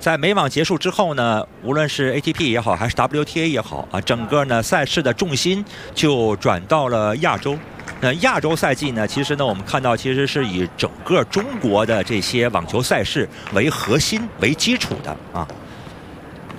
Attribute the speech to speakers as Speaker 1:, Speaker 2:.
Speaker 1: 在美网结束之后呢，无论是 ATP 也好，还是 WTA 也好啊，整个呢赛事的重心就转到了亚洲。那亚洲赛季呢，其实呢我们看到其实是以整个中国的这些网球赛事为核心为基础的啊。